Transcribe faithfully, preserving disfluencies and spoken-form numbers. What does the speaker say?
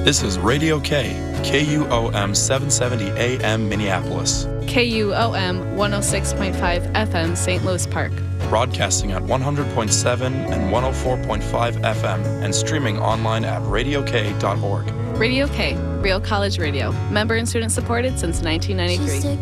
This is Radio K, K U O M seven seventy A M Minneapolis. K U O M one oh six point five F M Saint Louis Park. Broadcasting at one hundred point seven and one oh four point five F M and streaming online at radio k dot org. Radio K, Real College Radio. Member and student supported since nineteen ninety-three.